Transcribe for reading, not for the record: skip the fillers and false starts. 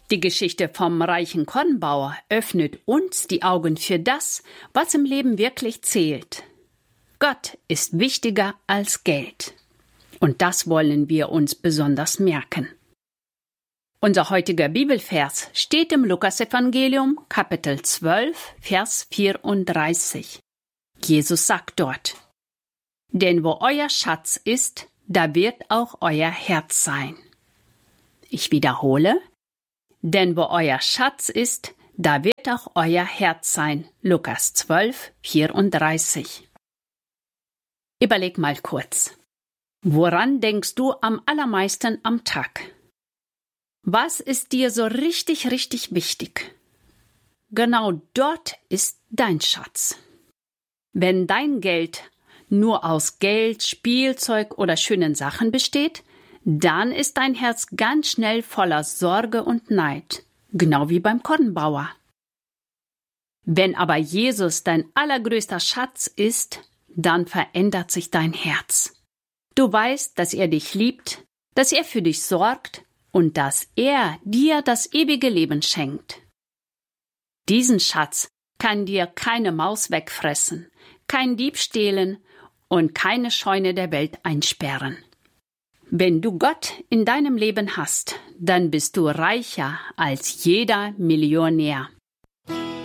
Die Geschichte vom reichen Kornbauer öffnet uns die Augen für das, was im Leben wirklich zählt. Gott ist wichtiger als Geld. Und das wollen wir uns besonders merken. Unser heutiger Bibelvers steht im Lukasevangelium, Kapitel 12, Vers 34. Jesus sagt dort: Denn wo euer Schatz ist, da wird auch euer Herz sein. Ich wiederhole: Denn wo euer Schatz ist, da wird auch euer Herz sein. Lukas 12, 34. Überleg mal kurz. Woran denkst du am allermeisten am Tag? Was ist dir so richtig wichtig? Genau dort ist dein Schatz. Wenn dein Geld nur aus Geld, Spielzeug oder schönen Sachen besteht, dann ist dein Herz ganz schnell voller Sorge und Neid, genau wie beim Kornbauer. Wenn aber Jesus dein allergrößter Schatz ist, dann verändert sich dein Herz. Du weißt, dass er dich liebt, dass er für dich sorgt und dass er dir das ewige Leben schenkt. Diesen Schatz kann dir keine Maus wegfressen, kein Dieb stehlen und keine Scheune der Welt einsperren. Wenn du Gott in deinem Leben hast, dann bist du reicher als jeder Millionär.